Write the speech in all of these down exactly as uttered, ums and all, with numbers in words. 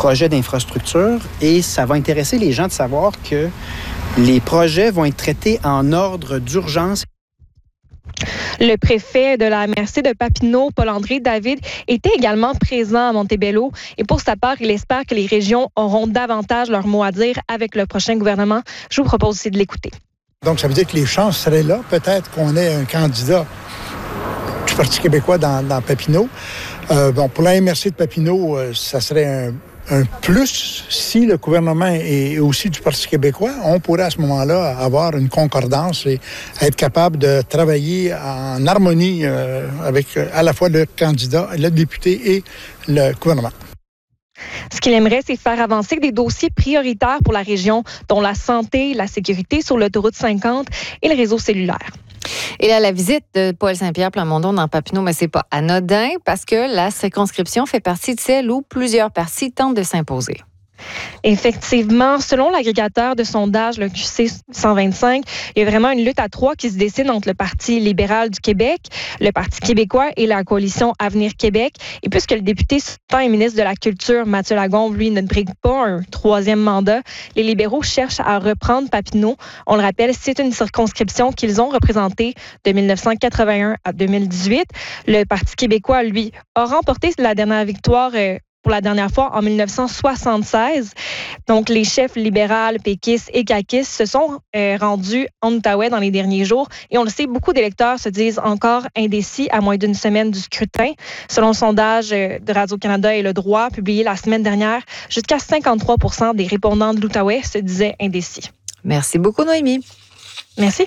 projets d'infrastructure et ça va intéresser les gens de savoir que les projets vont être traités en ordre d'urgence. Le préfet de la M R C de Papineau, Paul-André David, était également présent à Montebello et pour sa part, il espère que les régions auront davantage leur mot à dire avec le prochain gouvernement. Je vous propose aussi de l'écouter. Donc, ça veut dire que les chances seraient là. Peut-être qu'on ait un candidat du Parti québécois dans, dans Papineau. Euh, bon, pour la M R C de Papineau, euh, ça serait un, un plus si le gouvernement est aussi du Parti québécois. On pourrait à ce moment-là avoir une concordance et être capable de travailler en harmonie euh, avec euh, à la fois le candidat, le député et le gouvernement. Ce qu'il aimerait, c'est faire avancer des dossiers prioritaires pour la région, dont la santé, la sécurité sur l'autoroute cinquante et le réseau cellulaire. Et là, la visite de Paul Saint-Pierre Plamondon dans Papineau, mais c'est pas anodin parce que la circonscription fait partie de celle où plusieurs partis tentent de s'imposer. Effectivement, selon l'agrégateur de sondage, le Q C cent vingt-cinq, il y a vraiment une lutte à trois qui se dessine entre le Parti libéral du Québec, le Parti québécois et la coalition Avenir Québec. Et puisque le député sortant et ministre de la Culture, Mathieu Lagombe, lui, ne brigue pas un troisième mandat, les libéraux cherchent à reprendre Papineau. On le rappelle, c'est une circonscription qu'ils ont représentée de dix-neuf cent quatre-vingt-un à deux mille dix-huit. Le Parti québécois, lui, a remporté la dernière victoire euh, pour la dernière fois en dix-neuf cent soixante-seize. Donc, les chefs libéraux, péquistes et caquistes se sont euh, rendus en Outaouais dans les derniers jours. Et on le sait, beaucoup d'électeurs se disent encore indécis à moins d'une semaine du scrutin. Selon le sondage de Radio-Canada et Le Droit, publié la semaine dernière, jusqu'à cinquante-trois pour cent des répondants de l'Outaouais se disaient indécis. Merci beaucoup, Noémie. Merci.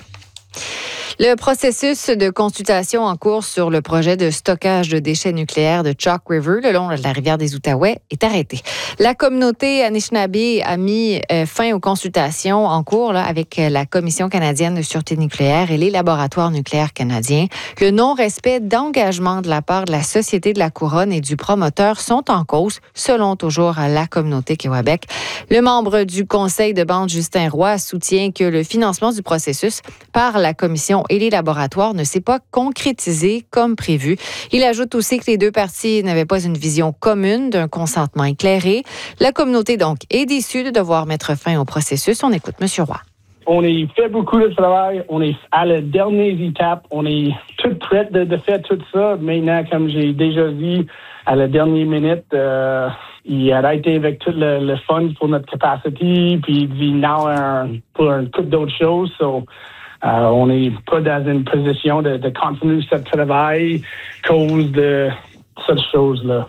Le processus de consultation en cours sur le projet de stockage de déchets nucléaires de Chalk River, le long de la rivière des Outaouais, est arrêté. La communauté Anishinaabe a mis euh, fin aux consultations en cours là, avec la Commission canadienne de sûreté nucléaire et les laboratoires nucléaires canadiens. Le non-respect d'engagement de la part de la Société de la Couronne et du promoteur sont en cause, selon toujours la communauté Québec. Le membre du conseil de bande, Justin Roy, soutient que le financement du processus par la Commission et les laboratoires ne s'est pas concrétisé comme prévu. Il ajoute aussi que les deux parties n'avaient pas une vision commune d'un consentement éclairé. La communauté, donc, est déçue de devoir mettre fin au processus. On écoute M. Roy. On a fait beaucoup de travail. On est à la dernière étape. On est tout prêt de, de faire tout ça. Maintenant, comme j'ai déjà dit, à la dernière minute, euh, il a arrêté avec tout le, le fun pour notre capacité, puis il vit now un, pour un couple d'autres choses. So, Euh, on n'est pas dans une position de, de continuer ce travail à cause de cette chose-là.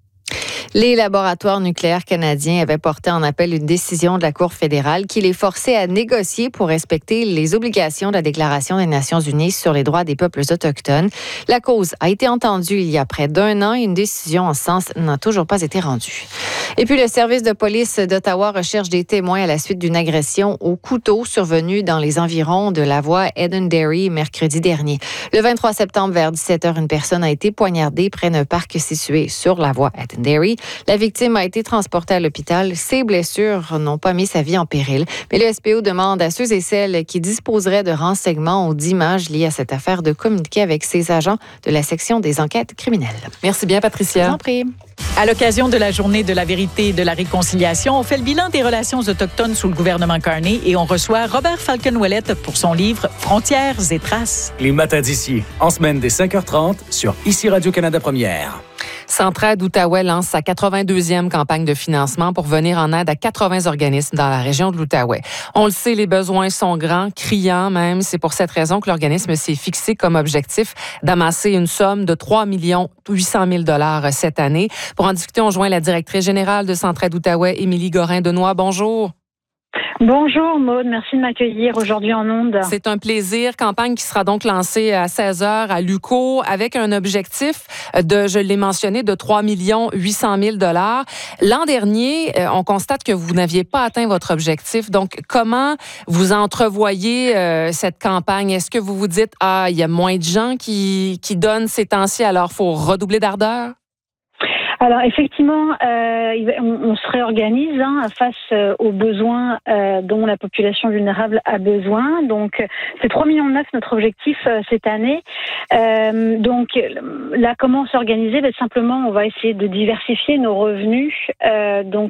Les laboratoires nucléaires canadiens avaient porté en appel une décision de la Cour fédérale qui les forçait à négocier pour respecter les obligations de la Déclaration des Nations unies sur les droits des peuples autochtones. La cause a été entendue il y a près d'un an et une décision en ce sens n'a toujours pas été rendue. Et puis, le service de police d'Ottawa recherche des témoins à la suite d'une agression au couteau survenue dans les environs de la voie Edenderry mercredi dernier. Le vingt-trois septembre, vers dix-sept heures, une personne a été poignardée près d'un parc situé sur la voie Edenderry. La victime a été transportée à l'hôpital. Ses blessures n'ont pas mis sa vie en péril. Mais le S P O demande à ceux et celles qui disposeraient de renseignements ou d'images liées à cette affaire de communiquer avec ses agents de la section des enquêtes criminelles. Merci bien, Patricia. Je vous en prie. À l'occasion de la Journée de la vérité et de la réconciliation, on fait le bilan des relations autochtones sous le gouvernement Carney et on reçoit Robert Falcon-Ouellette pour son livre « Frontières et traces ». Les matins d'ici, en semaine dès cinq heures trente sur Ici Radio-Canada Première. Centraide Outaouais lance sa quatre-vingt-deuxième campagne de financement pour venir en aide à quatre-vingts organismes dans la région de l'Outaouais. On le sait, les besoins sont grands, criants même. C'est pour cette raison que l'organisme s'est fixé comme objectif d'amasser une somme de trois millions huit cent mille dollars cette année. Pour en discuter, on joint la directrice générale de Centraide Outaouais, Émilie Gorin-Denoy. Bonjour. Bonjour Maude, merci de m'accueillir aujourd'hui en ondes. C'est un plaisir. Campagne qui sera donc lancée à seize heures à l'U Q O avec un objectif de, je l'ai mentionné, de trois millions huit cent mille dollars. L'an dernier, on constate que vous n'aviez pas atteint votre objectif. Donc, comment vous entrevoyez euh, cette campagne? Est-ce que vous vous dites, ah, il y a moins de gens qui, qui donnent ces temps-ci, alors il faut redoubler d'ardeur? Alors effectivement, euh, on, on se réorganise hein, face euh, aux besoins euh, dont la population vulnérable a besoin. Donc c'est trois virgule neuf millions notre objectif euh, cette année. Euh, donc là, comment s'organiser? Ben, simplement, on va essayer de diversifier nos revenus. Euh, donc